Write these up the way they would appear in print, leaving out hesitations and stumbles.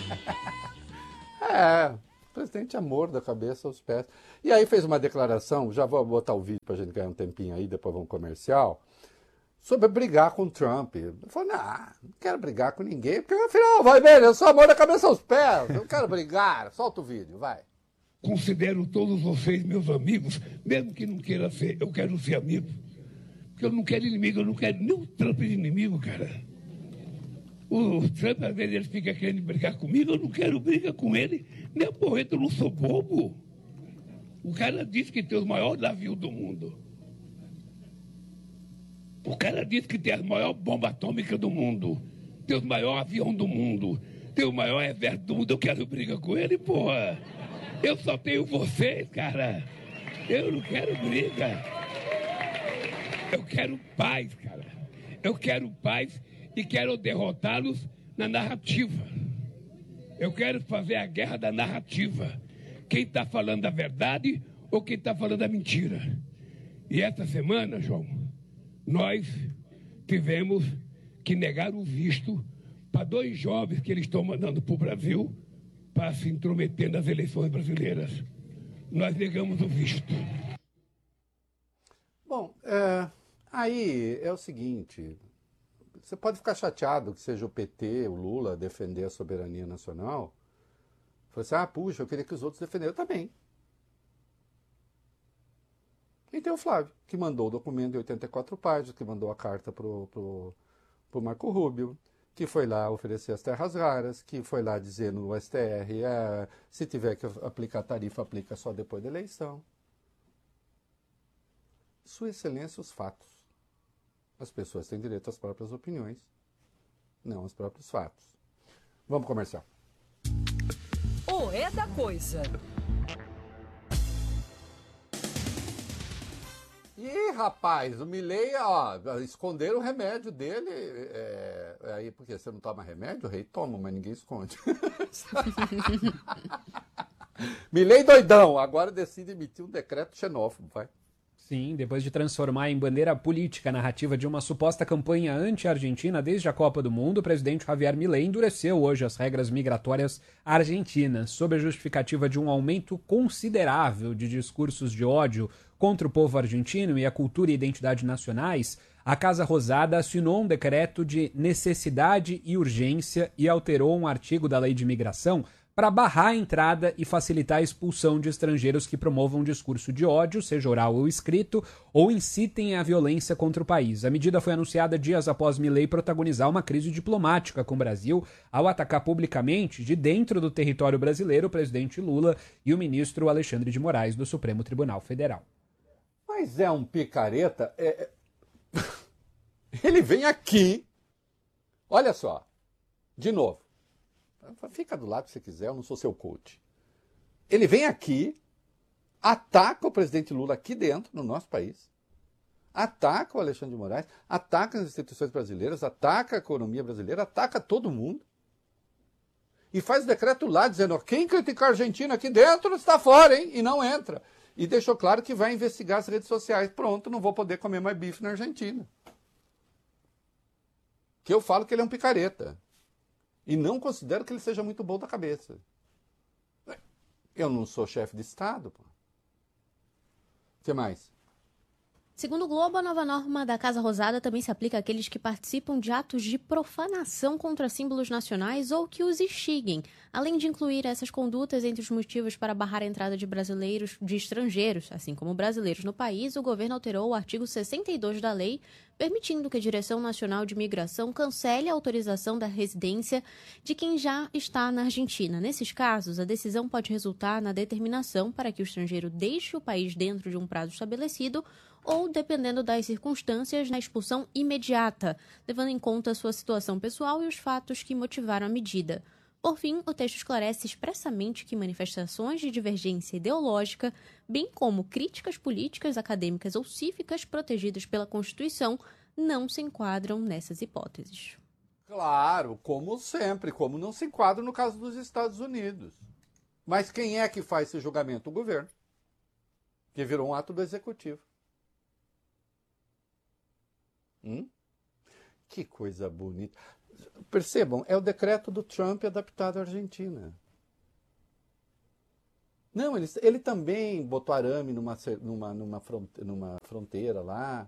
É, o presidente amor da cabeça aos pés. E aí fez uma declaração, já vou botar o vídeo pra gente ganhar um tempinho aí, depois vamos comercial, sobre brigar com o Trump. Ele falou, não quero brigar com ninguém, porque afinal, vai ver, eu sou amor da cabeça aos pés, eu quero brigar. Solta o vídeo, vai. Considero todos vocês meus amigos, mesmo que não queira ser, eu quero ser amigo. Porque eu não quero inimigo, eu não quero nem o Trump de inimigo, cara. O Trump, às vezes, ele fica querendo brigar comigo, eu não quero briga com ele. Nem a porreta, eu não sou bobo. O cara disse que tem os maiores navios do mundo. O cara disse que tem a maior bomba atômica do mundo. Tem o maior avião do mundo. Tem o maior exército do mundo. Eu quero briga com ele, porra. Eu só tenho vocês, cara. Eu não quero briga. Eu quero paz, cara. Eu quero paz e quero derrotá-los na narrativa. Eu quero fazer a guerra da narrativa. Quem está falando a verdade ou quem está falando a mentira. E essa semana, João, nós tivemos que negar o visto para 2 jovens que eles estão mandando para o Brasil para se intrometer nas eleições brasileiras. Nós negamos o visto. Bom, aí é o seguinte, você pode ficar chateado que seja o PT, o Lula, a defender a soberania nacional. Você, puxa, eu queria que os outros defendessem. Eu também. E tem o Flávio, que mandou o documento de 84 páginas, que mandou a carta pro Marco Rubio, que foi lá oferecer as terras raras, que foi lá dizer no STR, se tiver que aplicar tarifa, aplica só depois da eleição. Sua Excelência, os fatos. As pessoas têm direito às próprias opiniões, não aos próprios fatos. Vamos comercial. O É da Coisa. Ih, rapaz, o Milei, esconderam o remédio dele. Aí, porque você não toma remédio? O rei toma, mas ninguém esconde. Milei doidão, agora decide emitir um decreto xenófobo, vai. Sim, depois de transformar em bandeira política a narrativa de uma suposta campanha anti-argentina desde a Copa do Mundo, o presidente Javier Milei endureceu hoje as regras migratórias argentinas, sob a justificativa de um aumento considerável de discursos de ódio contra o povo argentino e a cultura e identidade nacionais. A Casa Rosada assinou um decreto de necessidade e urgência e alterou um artigo da Lei de Imigração para barrar a entrada e facilitar a expulsão de estrangeiros que promovam um discurso de ódio, seja oral ou escrito, ou incitem à violência contra o país. A medida foi anunciada dias após Milei protagonizar uma crise diplomática com o Brasil ao atacar publicamente, de dentro do território brasileiro, o presidente Lula e o ministro Alexandre de Moraes do Supremo Tribunal Federal. Mas é um picareta. Ele vem aqui, olha só, de novo. Fica do lado se você quiser, eu não sou seu coach. Ele vem aqui, ataca o presidente Lula aqui dentro, no nosso país, ataca o Alexandre de Moraes, ataca as instituições brasileiras, ataca a economia brasileira, ataca todo mundo. E faz decreto lá dizendo, quem criticar a Argentina aqui dentro está fora, hein? E não entra. E deixou claro que vai investigar as redes sociais. Pronto, não vou poder comer mais bife na Argentina. Que eu falo que ele é um picareta. E não considero que ele seja muito bom da cabeça. Eu não sou chefe de Estado. Pô. O que mais? Segundo o Globo, a nova norma da Casa Rosada também se aplica àqueles que participam de atos de profanação contra símbolos nacionais ou que os instiguem, além de incluir essas condutas entre os motivos para barrar a entrada de estrangeiros, assim como brasileiros no país. O governo alterou o artigo 62 da lei, permitindo que a Direção Nacional de Imigração cancele a autorização da residência de quem já está na Argentina. Nesses casos, a decisão pode resultar na determinação para que o estrangeiro deixe o país dentro de um prazo estabelecido ou, dependendo das circunstâncias, na expulsão imediata, levando em conta sua situação pessoal e os fatos que motivaram a medida. Por fim, o texto esclarece expressamente que manifestações de divergência ideológica, bem como críticas políticas, acadêmicas ou cívicas protegidas pela Constituição, não se enquadram nessas hipóteses. Claro, como sempre, como não se enquadra no caso dos Estados Unidos. Mas quem é que faz esse julgamento? O governo, que virou um ato do executivo. Que coisa bonita. Percebam, é o decreto do Trump adaptado à Argentina. Não, ele também botou arame numa fronteira lá.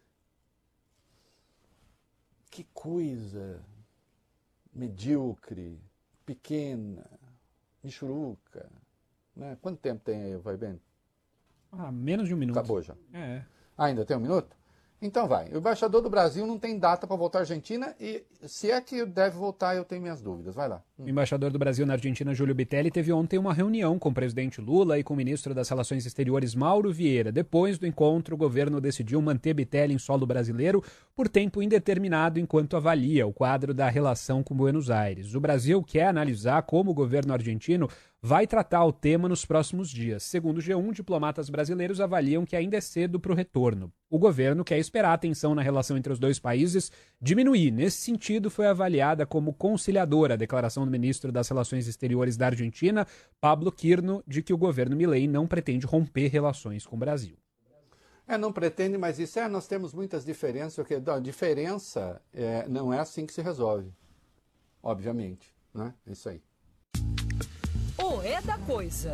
Que coisa medíocre, pequena, michuruca. Né? Quanto tempo tem aí, vai bem? Menos de um minuto. Acabou já. É. Ainda tem um minuto? Então vai. O embaixador do Brasil não tem data para voltar à Argentina e se é que deve voltar, eu tenho minhas dúvidas. Vai lá. O embaixador do Brasil na Argentina, Júlio Bitelli, teve ontem uma reunião com o presidente Lula e com o ministro das Relações Exteriores, Mauro Vieira. Depois do encontro, o governo decidiu manter Bitelli em solo brasileiro por tempo indeterminado enquanto avalia o quadro da relação com Buenos Aires. O Brasil quer analisar como o governo argentino vai tratar o tema nos próximos dias. Segundo o G1, diplomatas brasileiros avaliam que ainda é cedo para o retorno. O governo quer esperar a tensão na relação entre os dois países diminuir. Nesse sentido, foi avaliada como conciliadora a declaração do ministro das Relações Exteriores da Argentina, Pablo Quirno, de que o governo Milei não pretende romper relações com o Brasil. Não pretende, mas isso nós temos muitas diferenças, porque a diferença não é assim que se resolve, obviamente, né? É isso aí. O É da Coisa.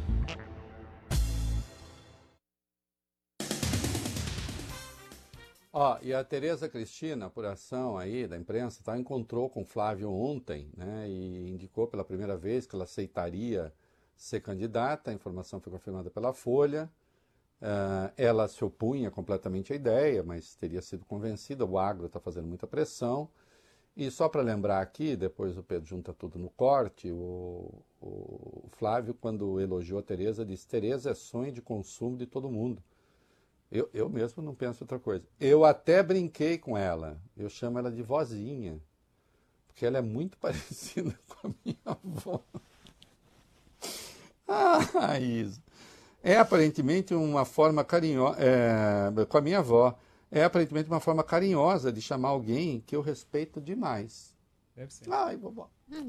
E a Tereza Cristina, apuração aí da imprensa, encontrou com Flávio ontem, né, e indicou pela primeira vez que ela aceitaria ser candidata. A informação foi confirmada pela Folha. Ela se opunha completamente à ideia, mas teria sido convencida. O agro está fazendo muita pressão. E só para lembrar aqui, depois o Pedro junta tudo no corte, o Flávio, quando elogiou a Tereza, disse: Tereza é sonho de consumo de todo mundo. Eu mesmo não penso outra coisa. Eu até brinquei com ela. Eu chamo ela de vozinha, porque ela é muito parecida com a minha avó. Isa. É aparentemente uma forma carinhosa, com a minha avó, é aparentemente uma forma carinhosa de chamar alguém que eu respeito demais. Deve ser. Ai, vovó.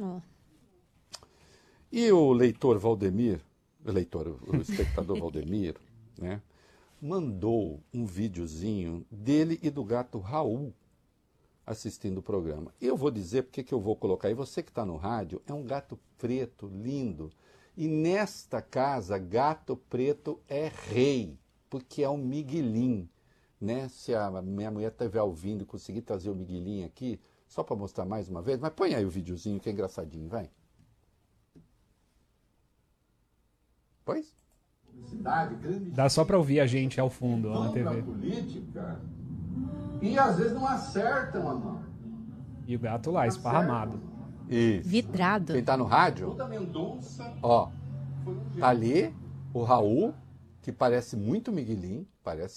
E o leitor Valdemir, o espectador Valdemir, né, mandou um videozinho dele e do gato Raul assistindo o programa. Eu vou dizer porque que eu vou colocar aí. Você que está no rádio, é um gato preto, lindo. E nesta casa, gato preto é rei, porque é um miguelim. Né? Se a minha mulher estiver ouvindo e conseguir trazer o miguelim aqui, só para mostrar mais uma vez, mas põe aí o videozinho que é engraçadinho, vai. Pois? Dá só para ouvir a gente ao fundo lá na TV. Política e às vezes não acertam a mão. E o gato lá, esparramado. Isso. Vidrado. Quem tá no rádio? Ó, tá ali o Raul, que parece muito miguelim,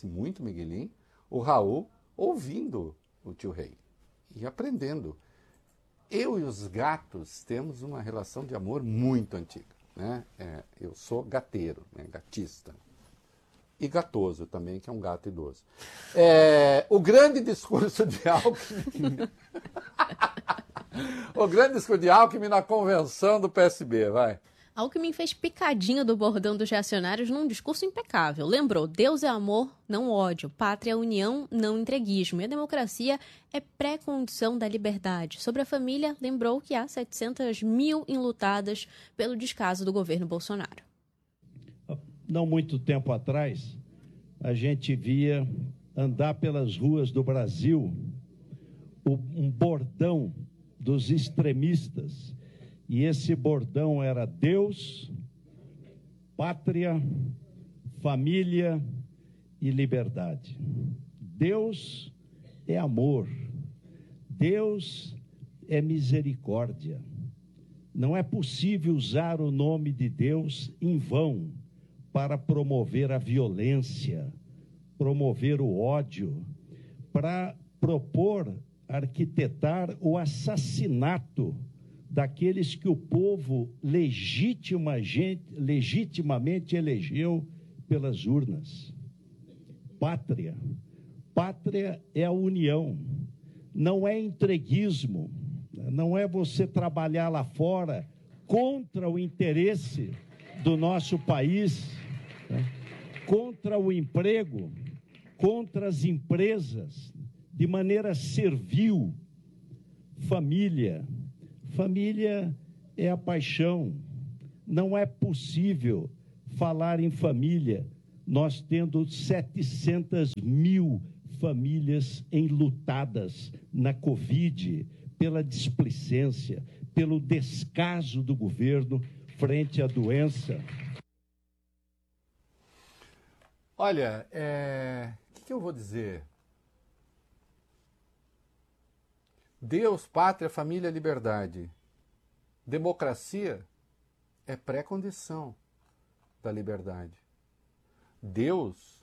o Raul ouvindo o tio Rei e aprendendo. Eu e os gatos temos uma relação de amor muito antiga. Né? Eu sou gateiro, né? Gatista. E gatoso também, que é um gato idoso. O grande discurso de Alckmin... O grande discurso de Alckmin na convenção do PSB, vai. Alckmin fez picadinha do bordão dos reacionários num discurso impecável. Lembrou: Deus é amor, não ódio. Pátria é união, não entreguismo. E a democracia é pré-condição da liberdade. Sobre a família, lembrou que há 700 mil enlutadas pelo descaso do governo Bolsonaro. Não muito tempo atrás, a gente via andar pelas ruas do Brasil um bordão dos extremistas. E esse bordão era Deus, pátria, família e liberdade. Deus é amor. Deus é misericórdia. Não é possível usar o nome de Deus em vão para promover a violência, promover o ódio, para propor, arquitetar o assassinato daqueles que o povo legitimamente elegeu pelas urnas. Pátria. Pátria é a união, não é entreguismo, não é você trabalhar lá fora contra o interesse do nosso país, né? Contra o emprego, contra as empresas, de maneira servil, família. Família é a paixão. Não é possível falar em família, nós tendo 700 mil famílias enlutadas na Covid, pela displicência, pelo descaso do governo frente à doença. Olha, o que eu vou dizer? Deus, pátria, família, liberdade. Democracia é pré-condição da liberdade. Deus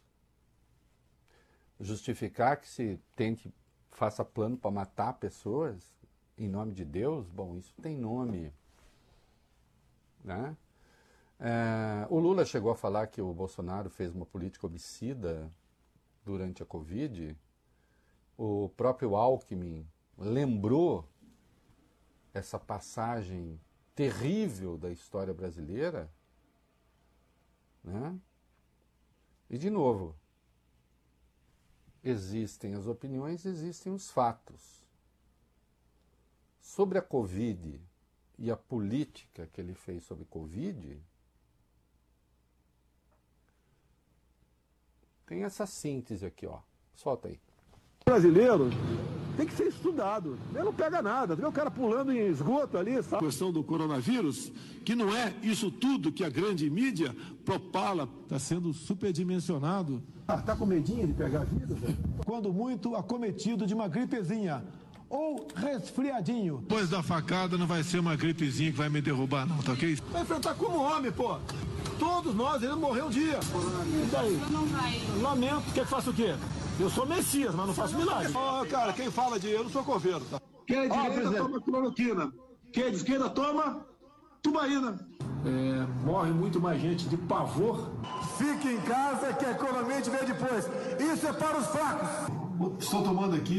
justificar que se faça plano para matar pessoas em nome de Deus, bom, isso tem nome, né? O Lula chegou a falar que o Bolsonaro fez uma política homicida durante a Covid. O próprio Alckmin lembrou essa passagem terrível da história brasileira, né? E, de novo, existem as opiniões, existem os fatos. Sobre a Covid e a política que ele fez sobre Covid, tem essa síntese aqui, ó. Solta aí. Brasileiro tem que ser estudado. Ele não pega nada. Vê o cara pulando em esgoto ali, sabe? A questão do coronavírus, que não é isso tudo que a grande mídia propala. Está sendo superdimensionado. Tá com medinho de pegar a vida, velho? Quando muito acometido de uma gripezinha ou resfriadinho. Depois da facada não vai ser uma gripezinha que vai me derrubar não, tá ok? Vai enfrentar como homem, pô. Todos nós, ele morreu um dia. E daí? Lamento. Quer que faça o quê? Eu sou Messias, mas não faço milagre. Cara, quem fala de eu não sou coveiro, tá? Quem é de direita toma cloroquina. Quem é de esquerda toma tubaína. Morre muito mais gente de pavor. Fique em casa que a economia te vê depois. Isso é para os fracos. Estou tomando aqui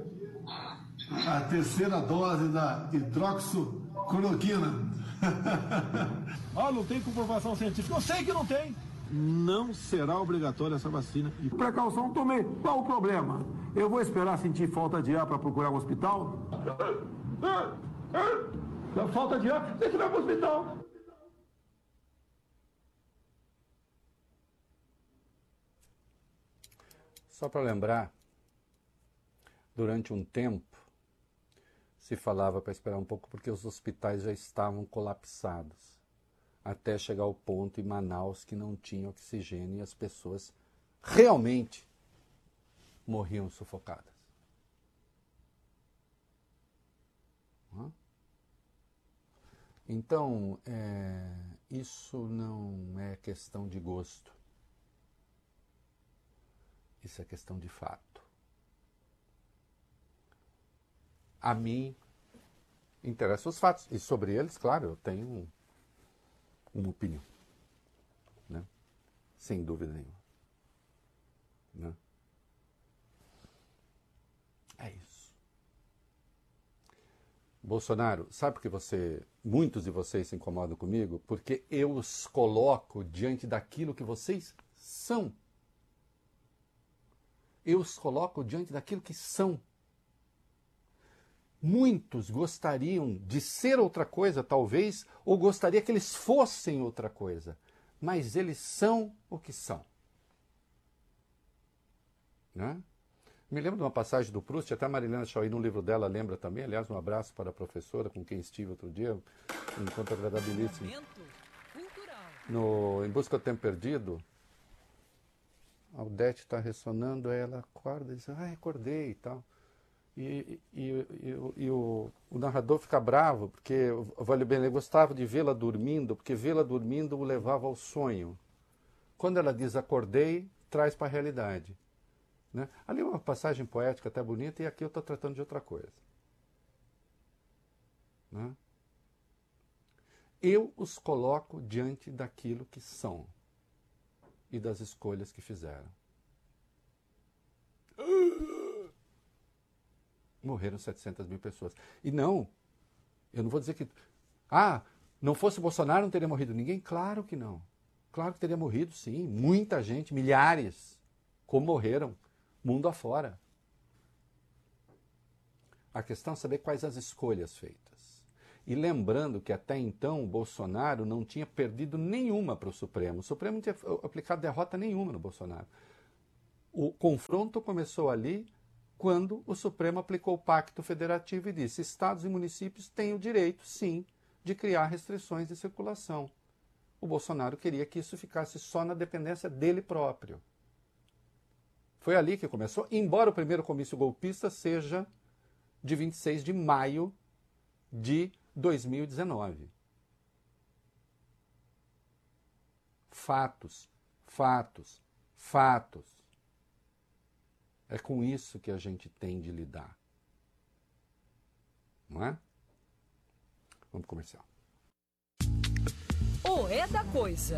a terceira dose da hidroxicloroquina. Não tem comprovação científica. Eu sei que não tem. Não será obrigatória essa vacina. Precaução, tomei. Qual o problema? Eu vou esperar sentir falta de ar para procurar um hospital? Falta de ar? Tem que ir para o hospital. Só para lembrar, durante um tempo, se falava para esperar um pouco porque os hospitais já estavam colapsados, até chegar ao ponto em Manaus que não tinha oxigênio e as pessoas realmente morriam sufocadas. Então, isso não é questão de gosto. Isso é questão de fato. A mim interessam os fatos. E sobre eles, claro, eu tenho uma opinião. Né? Sem dúvida nenhuma. Né? É isso. Bolsonaro, sabe por que muitos de vocês se incomodam comigo? Porque eu os coloco diante daquilo que vocês são. Eu os coloco diante daquilo que são. Muitos gostariam de ser outra coisa, talvez, ou gostaria que eles fossem outra coisa. Mas eles são o que são. Né? Me lembro de uma passagem do Proust, até a Marilena Chauí, no livro dela, lembra também. Aliás, um abraço para a professora com quem estive outro dia, um encontro agradabilíssimo. Em Busca do Tempo Perdido, a Odete está ressonando, aí ela acorda e diz, acordei e tal. E o narrador fica bravo, porque o Vale Bem gostava de vê-la dormindo, porque vê-la dormindo o levava ao sonho. Quando ela diz acordei, traz para a realidade. Né? Ali é uma passagem poética até bonita, e aqui eu estou tratando de outra coisa. Né? Eu os coloco diante daquilo que são e das escolhas que fizeram. Morreram 700 mil pessoas. E não, eu não vou dizer que... não fosse Bolsonaro não teria morrido ninguém? Claro que não. Claro que teria morrido, sim. Muita gente, milhares, como morreram, mundo afora. A questão é saber quais as escolhas feitas. E lembrando que até então o Bolsonaro não tinha perdido nenhuma para o Supremo. O Supremo não tinha aplicado derrota nenhuma no Bolsonaro. O confronto começou ali quando o Supremo aplicou o Pacto Federativo e disse: estados e municípios têm o direito, sim, de criar restrições de circulação. O Bolsonaro queria que isso ficasse só na dependência dele próprio. Foi ali que começou, embora o primeiro comício golpista seja de 26 de maio de 2019. Fatos, fatos, fatos. É com isso que a gente tem de lidar. Não é? Vamos pro comercial. O É da Coisa.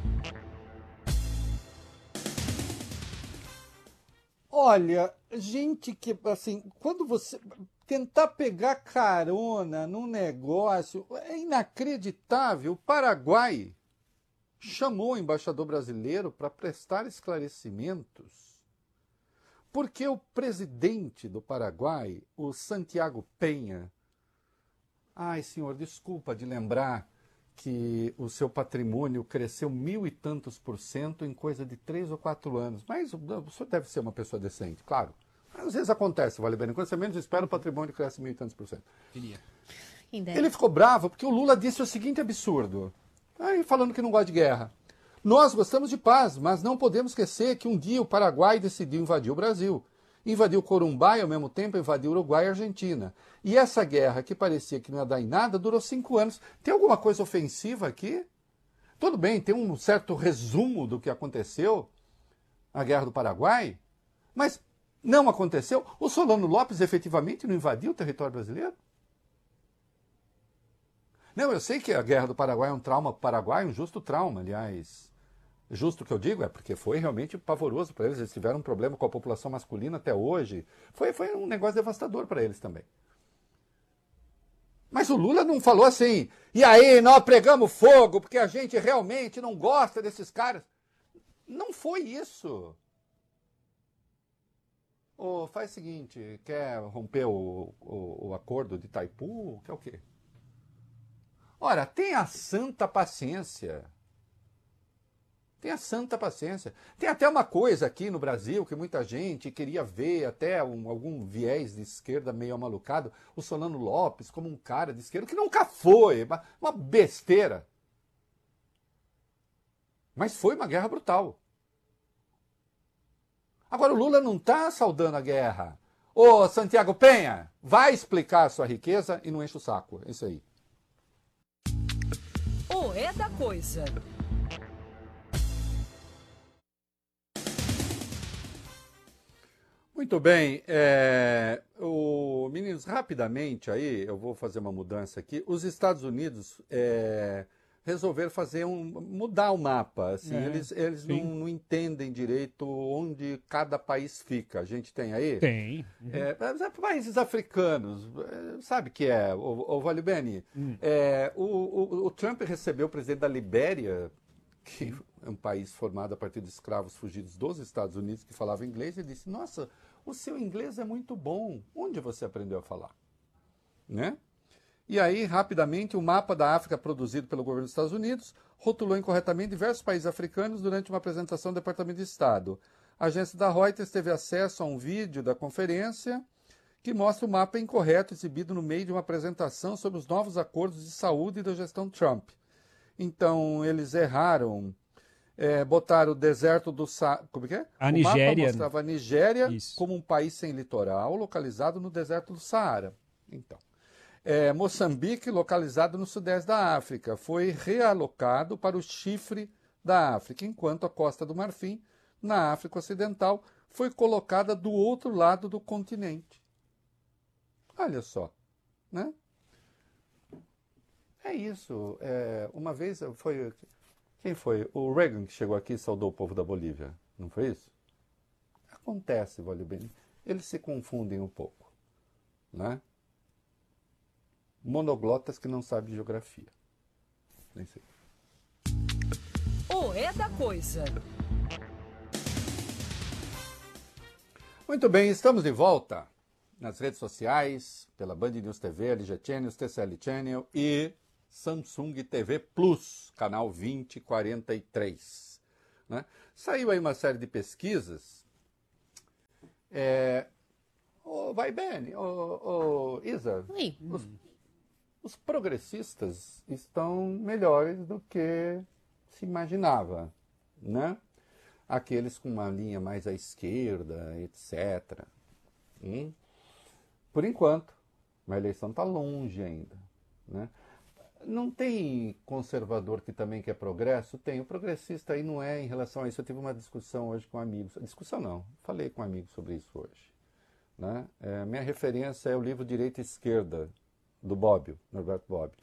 Olha, gente que, assim, quando você tentar pegar carona num negócio, é inacreditável. O Paraguai chamou o embaixador brasileiro para prestar esclarecimentos, porque o presidente do Paraguai, o Santiago Peña, ai, senhor, desculpa de lembrar que o seu patrimônio cresceu 1.000 e tantos % em coisa de 3 ou 4 anos. Mas o senhor deve ser uma pessoa decente, claro. Às vezes acontece, vale bem. Quando você menos espera, o patrimônio cresce 1.000 e tantos %. Ele ficou bravo porque o Lula disse o seguinte absurdo, aí falando que não gosta de guerra. Nós gostamos de paz, mas não podemos esquecer que um dia o Paraguai decidiu invadir o Brasil. Invadiu o Corumbá e, ao mesmo tempo, invadiu o Uruguai e a Argentina. E essa guerra, que parecia que não ia dar em nada, durou 5 anos. Tem alguma coisa ofensiva aqui? Tudo bem, tem um certo resumo do que aconteceu na Guerra do Paraguai, mas não aconteceu. O Solano Lopes efetivamente não invadiu o território brasileiro? Não, eu sei que a Guerra do Paraguai é um trauma para o Paraguai, um justo trauma, aliás. Justo que eu digo, é porque foi realmente pavoroso para eles. Eles tiveram um problema com a população masculina até hoje. Foi um negócio devastador para eles também. Mas o Lula não falou assim, e aí nós pregamos fogo porque a gente realmente não gosta desses caras. Não foi isso. Faz o seguinte, quer romper o acordo de Itaipu? Quer o quê? Ora, tenha santa paciência. Tenha santa paciência. Tem até uma coisa aqui no Brasil que muita gente queria ver, até algum viés de esquerda meio amalucado, o Solano Lopes como um cara de esquerda, que nunca foi, uma besteira. Mas foi uma guerra brutal. Agora o Lula não está saudando a guerra. Ô, Santiago Peña, vai explicar a sua riqueza e não enche o saco. É isso aí. O É da Coisa. Muito bem, meninos, rapidamente aí, eu vou fazer uma mudança aqui. Os Estados Unidos resolveram mudar o mapa. Assim, eles não entendem direito onde cada país fica. A gente tem aí? Tem. Países africanos, sabe o que é, o Vale Bene? O Trump recebeu o presidente da Libéria, que é um país formado a partir de escravos fugidos dos Estados Unidos que falavam inglês, e disse: nossa, o seu inglês é muito bom. Onde você aprendeu a falar? Né? E aí, rapidamente, o mapa da África produzido pelo governo dos Estados Unidos rotulou incorretamente diversos países africanos durante uma apresentação do Departamento de Estado. A agência da Reuters teve acesso a um vídeo da conferência que mostra o mapa incorreto exibido no meio de uma apresentação sobre os novos acordos de saúde da gestão Trump. Então, eles erraram. Botaram o deserto do Saara. Como que é? A o Nigéria. mapa mostrava a Nigéria Isso. como um país sem litoral, localizado no deserto do Saara. Então, Moçambique, localizado no sudeste da África, foi realocado para o chifre da África, enquanto a Costa do Marfim, na África Ocidental, foi colocada do outro lado do continente. Olha só, né? É isso. Uma vez foi... Quem foi? O Reagan que chegou aqui e saudou o povo da Bolívia. Não foi isso? Acontece, vale bem. Eles se confundem um pouco. Né? Monoglotas que não sabem geografia. Nem sei. O É da Coisa. Muito bem, estamos de volta. nas redes sociais, pela Band News TV, LG Channels, TCL Channel e Samsung TV Plus, canal 2043. Né? Saiu aí uma série de pesquisas. Vai bem, Isa, os progressistas estão melhores do que se imaginava, né? Aqueles com uma linha mais à esquerda, etc. Por enquanto, a eleição está longe ainda, né? Não tem conservador que também quer progresso? Tem. O progressista aí não é em relação a isso. Eu tive uma discussão hoje com amigos. Discussão não, falei com amigos sobre isso hoje. Né? Minha referência é o livro Direita e Esquerda, do Bobbio, Norberto Bobbio.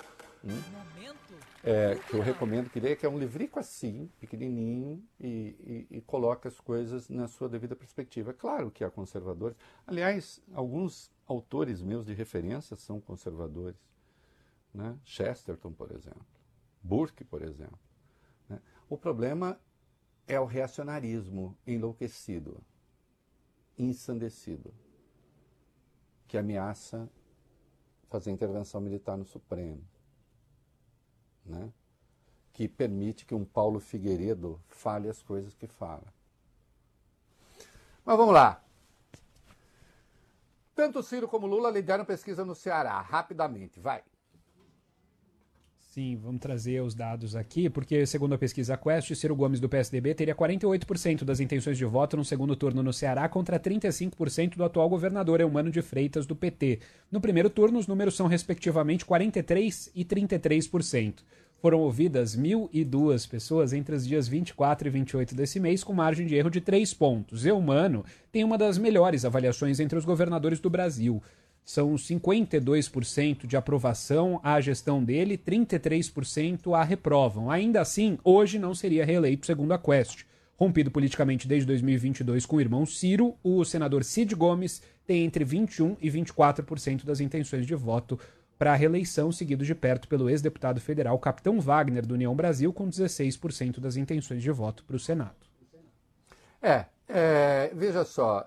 Que eu recomendo que leia, que é um livrico assim, pequenininho, e coloca as coisas na sua devida perspectiva. Claro que há conservadores. Aliás, alguns autores meus de referência são conservadores. Né? Chesterton, por exemplo. Burke, por exemplo. Né? O problema é o reacionarismo enlouquecido, ensandecido, que ameaça fazer intervenção militar no Supremo, né? Que permite que um Paulo Figueiredo fale as coisas que fala. Mas vamos lá. Tanto Ciro como Lula lideram pesquisa no Ceará. Rapidamente, vai. Sim, vamos trazer os dados aqui, porque segundo a pesquisa Quest, Ciro Gomes do PSDB teria 48% das intenções de voto no segundo turno no Ceará contra 35% do atual governador Eumano de Freitas do PT. No primeiro turno, os números são respectivamente 43% e 33%. Foram ouvidas 1.002 pessoas entre os dias 24 e 28 desse mês, com margem de erro de 3 pontos. Eumano tem uma das melhores avaliações entre os governadores do Brasil. São 52% de aprovação à gestão dele, 33% a reprovam. Ainda assim, hoje não seria reeleito, segundo a Quest. Rompido politicamente desde 2022 com o irmão Ciro, o senador Cid Gomes tem entre 21% e 24% das intenções de voto para a reeleição, seguido de perto pelo ex-deputado federal Capitão Wagner, do União Brasil, com 16% das intenções de voto para o Senado. Veja só,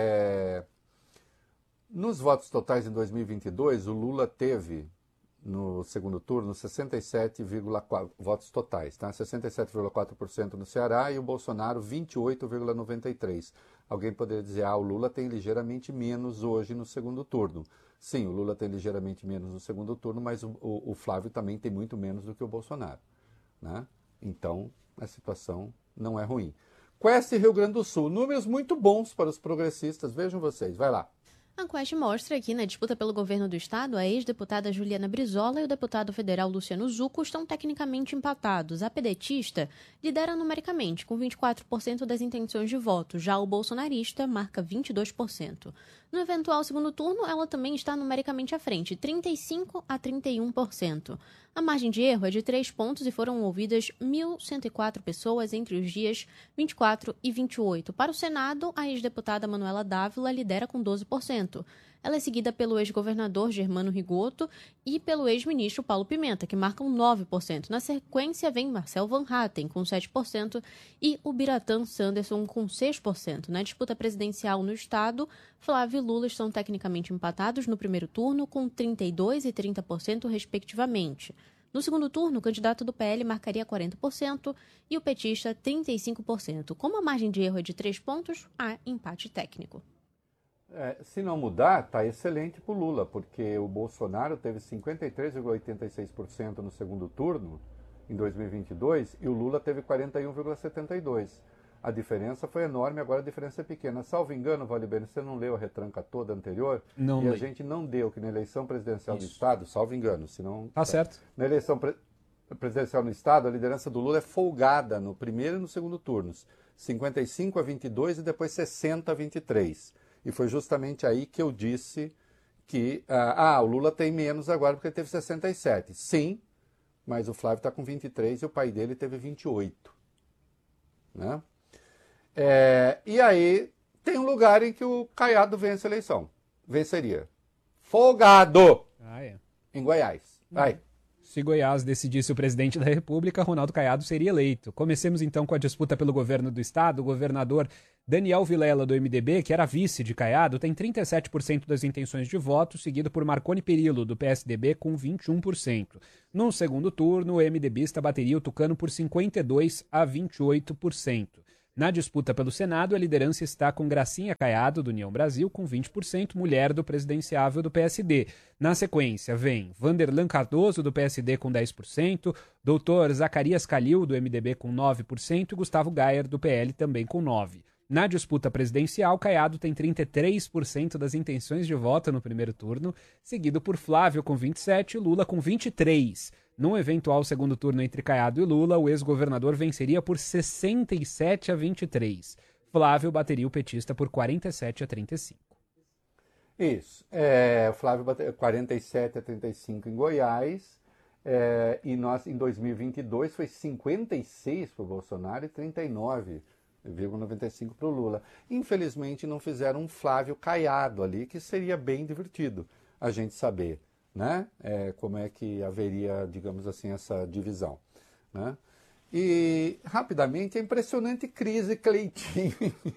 nos votos totais em 2022, o Lula teve, no segundo turno, 67,4% votos totais, tá? 67,4% no Ceará e o Bolsonaro 28,93%. Alguém poderia dizer, o Lula tem ligeiramente menos hoje no segundo turno. Sim, o Lula tem ligeiramente menos no segundo turno, mas o Flávio também tem muito menos do que o Bolsonaro, né? Então, a situação não é ruim. Quest Rio Grande do Sul, números muito bons para os progressistas, vejam vocês, vai lá. A Quest mostra que, na disputa pelo governo do estado, a ex-deputada Juliana Brizola e o deputado federal Luciano Zucco estão tecnicamente empatados. A pedetista lidera numericamente, com 24% das intenções de voto. Já o bolsonarista marca 22%. No eventual segundo turno, ela também está numericamente à frente, 35% a 31%. A margem de erro é de 3 pontos e foram ouvidas 1.104 pessoas entre os dias 24 e 28. Para o Senado, a ex-deputada Manuela Dávila lidera com 12%. Ela é seguida pelo ex-governador Germano Rigoto e pelo ex-ministro Paulo Pimenta, que marcam 9%. Na sequência, vem Marcel Van Hatten, com 7%, e o Biratã Sanderson, com 6%. Na disputa presidencial no estado, Flávio e Lula estão tecnicamente empatados no primeiro turno, com 32% e 30%, respectivamente. No segundo turno, o candidato do PL marcaria 40% e o petista 35%. Como a margem de erro é de 3 pontos, há empate técnico. Se não mudar, está excelente para o Lula, porque o Bolsonaro teve 53,86% no segundo turno, em 2022, e o Lula teve 41,72%. A diferença foi enorme, agora a diferença é pequena. Salvo engano, Valibene, você não leu a retranca toda anterior? Não e a li. gente não deu que na eleição presidencial do Estado, salvo engano, senão... Tá certo. Na eleição presidencial no Estado, a liderança do Lula é folgada no primeiro e no segundo turnos. 55-22 e depois 60-23. E foi justamente aí que eu disse que o Lula tem menos agora porque ele teve 67. Sim, mas o Flávio está com 23 e o pai dele teve 28. Né? E aí tem um lugar em que o Caiado vence a eleição. Venceria. Folgado! É. Em Goiás. Vai. Se Goiás decidisse o presidente da República, Ronaldo Caiado seria eleito. Comecemos então com a disputa pelo governo do estado. O governador Daniel Vilela, do MDB, que era vice de Caiado, tem 37% das intenções de voto, seguido por Marconi Perillo, do PSDB, com 21%. No segundo turno, o MDBista bateria o tucano por 52% a 28%. Na disputa pelo Senado, a liderança está com Gracinha Caiado, do União Brasil, com 20%, mulher do presidenciável do PSD. Na sequência, vem Vanderlan Cardoso, do PSD, com 10%, Dr. Zacarias Calil, do MDB, com 9%, e Gustavo Gayer, do PL, também com 9%. Na disputa presidencial, Caiado tem 33% das intenções de voto no primeiro turno, seguido por Flávio, com 27%, e Lula, com 23%. Num eventual segundo turno entre Caiado e Lula, o ex-governador venceria por 67% a 23%. Flávio bateria o petista por 47% a 35%. Isso. O Flávio bateu 47% a 35% em Goiás. E nós, em 2022, foi 56% para o Bolsonaro e 39,95% para o Lula. Infelizmente, não fizeram um Flávio Caiado ali, que seria bem divertido a gente saber, né? Como é que haveria, digamos assim, essa divisão, né? E, rapidamente, a impressionante crise Cleitinho.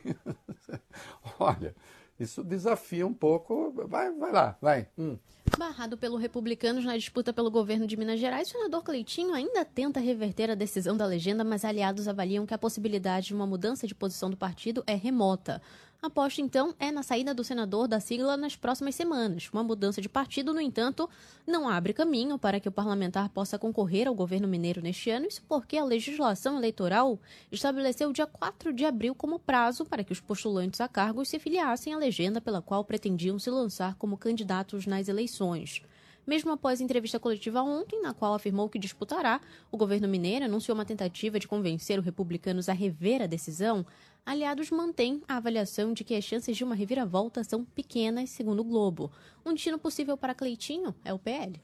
Olha, isso desafia um pouco. Vai lá, vai. Barrado pelo Republicanos na disputa pelo governo de Minas Gerais, o senador Cleitinho ainda tenta reverter a decisão da legenda, mas aliados avaliam que a possibilidade de uma mudança de posição do partido é remota. A aposta, então, é na saída do senador da sigla nas próximas semanas. Uma mudança de partido, no entanto, não abre caminho para que o parlamentar possa concorrer ao governo mineiro neste ano, isso porque a legislação eleitoral estabeleceu o dia 4 de abril como prazo para que os postulantes a cargos se filiassem à legenda pela qual pretendiam se lançar como candidatos nas eleições. Mesmo após a entrevista coletiva ontem, na qual afirmou que disputará, o governo mineiro anunciou uma tentativa de convencer os republicanos a rever a decisão. Aliados mantêm a avaliação de que as chances de uma reviravolta são pequenas, segundo o Globo. Um destino possível para Cleitinho é o PL.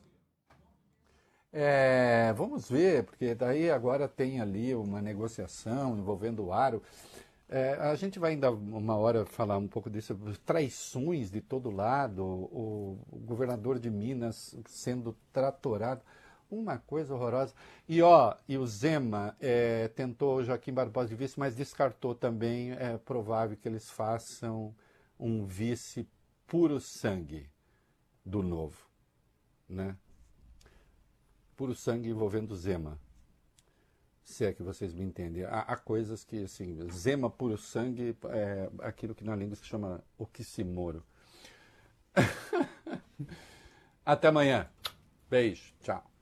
Vamos ver, porque daí agora tem ali uma negociação envolvendo o Aro. A gente vai ainda uma hora falar um pouco disso, traições de todo lado, o governador de Minas sendo tratorado, uma coisa horrorosa. E o Zema tentou o Joaquim Barbosa de vice, mas descartou também. É provável que eles façam um vice puro sangue do Novo, né? Puro sangue envolvendo Zema. Se é que vocês me entendem. Há coisas que, assim, Zema puro sangue é aquilo que na língua se chama oxímoro. Até amanhã. Beijo. Tchau.